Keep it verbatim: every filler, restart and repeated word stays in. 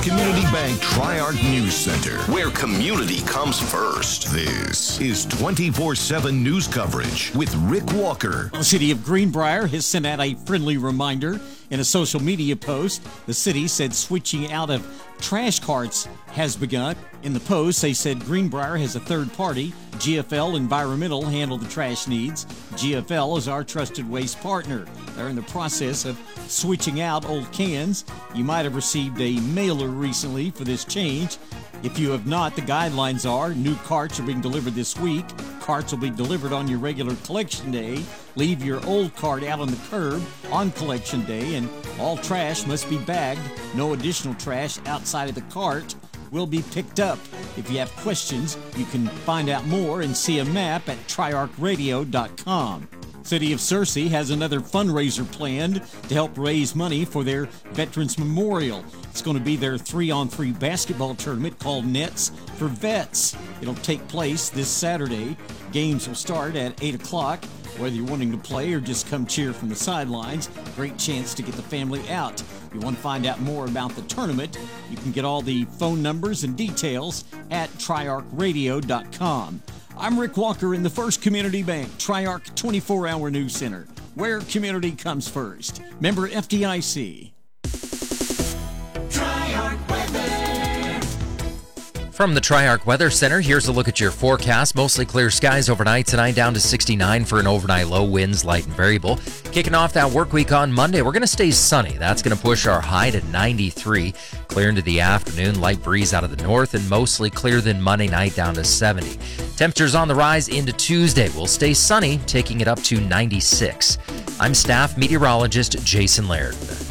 Community Bank Tri-Arc News Center, where community comes first. This is twenty-four seven news coverage with Rick Walker. The city of Greenbrier has sent out a friendly reminder in a social media post. The city said switching out of trash carts has begun. In the post, they said Greenbrier has a third party. G F L Environmental handle the trash needs. G F L is our trusted waste partner. They're in the process of switching out old cans. You might have received a mailer recently for this change. If you have not, the guidelines are new carts are being delivered this week. Carts will be delivered on your regular collection day. Leave your old cart out on the curb on collection day, and all trash must be bagged. No additional trash outside of the cart will be picked up. If you have questions, you can find out more and see a map at tri arc radio dot com. City of Searcy has another fundraiser planned to help raise money for their Veterans Memorial. It's going to be their three-on-three basketball tournament called Nets for Vets. It'll take place this Saturday. Games will start at eight o'clock. Whether you're wanting to play or just come cheer from the sidelines, great chance to get the family out. If you want to find out more about the tournament, you can get all the phone numbers and details at tri arc radio dot com. I'm Rick Walker in the First Community Bank Tri-Arc twenty-four hour News Center, where community comes first. Member F D I C. Tri-Arc Weather. From the Tri-Arc Weather Center, here's a look at your forecast. Mostly clear skies overnight tonight, down to sixty-nine for an overnight low. Winds light and variable. Kicking off that work week on Monday, we're going to stay sunny. That's going to push our high to ninety-three. Clear into the afternoon, light breeze out of the north, and mostly clear then Monday night down to seventy. Temperatures on the rise into Tuesday. We'll stay sunny, taking it up to ninety-six. I'm staff meteorologist Jason Laird.